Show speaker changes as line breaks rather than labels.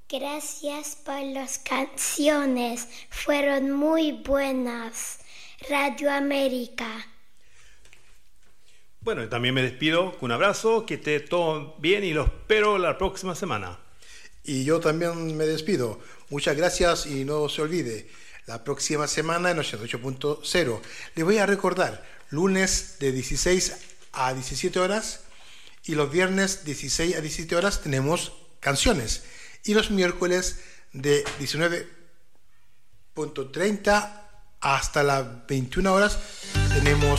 Gracias por las canciones, fueron muy buenas. Radio América.
Bueno, y también me despido con un abrazo, que esté todo bien y lo espero la próxima semana.
Y yo también me despido. Muchas gracias y no se olvide, la próxima semana en 88.0. Les voy a recordar, lunes de 16 a 17 horas y los viernes 16 a 17 horas tenemos canciones. Y los miércoles de 19.30 hasta las 21 horas tenemos